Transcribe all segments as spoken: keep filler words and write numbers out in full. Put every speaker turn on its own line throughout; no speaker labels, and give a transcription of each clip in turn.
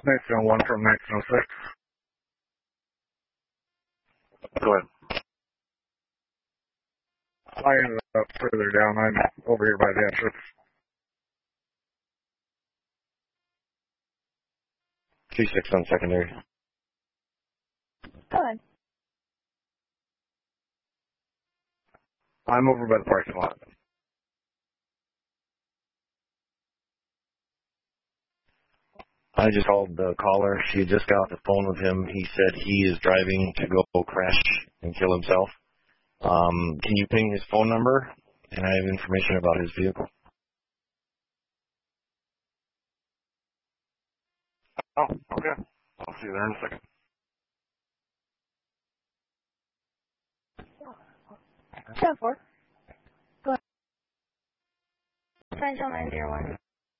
nineteen oh one from nineteen oh six.
Go ahead.
I ended up further down. I'm over here by the entrance.
two six on secondary.
Go ahead.
I'm over by the parking lot.
I just called the caller. She just got off the phone with him. He said he is driving to go crash and kill himself. Um, can you ping his phone number? And I have information about his vehicle.
Oh, okay. I'll see you there in a second.
ten four. Go ahead. Central nine zero one.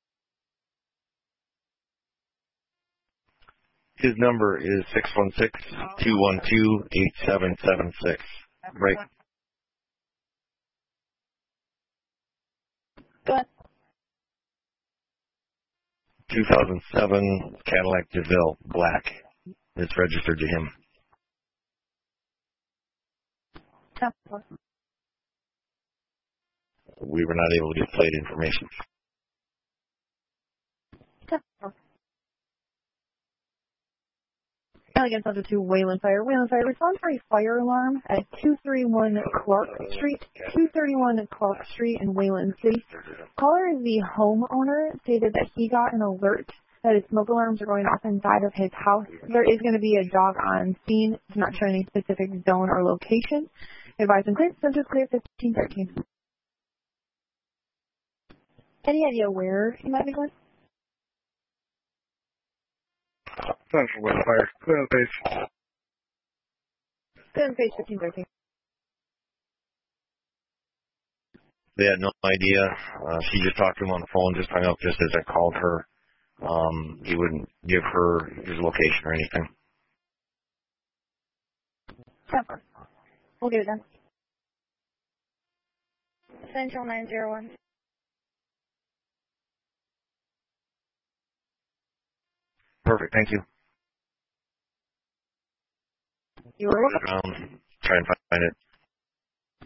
His number is six one six, two one two, eight seven seven six. Right.
Go ahead.
two thousand seven Cadillac DeVille, black. It's registered to him.
ten four.
We were not able to get plate information.
ten four. Again, subject to Wayland Fire. Wayland Fire, respond for a fire alarm at two thirty-one Clark Street, two thirty-one Clark Street in Wayland City. Caller is the homeowner, stated that he got an alert that his smoke alarms are going off inside of his house. There is going to be a dog on scene. It's not showing any specific zone or location. Advise and clear, subject clear fifteen thirteen. Any idea where he might be going?
Central West Fire. Clear the page.
Clear the page fifteen thirteen.
They had no idea. Uh, she just talked to him on the phone, just hung up just as I called her. Um, he wouldn't give her his location or anything.
ten. We'll get it done. Central nine zero one.
Perfect, thank you.
You were welcome.
Um, try and find it.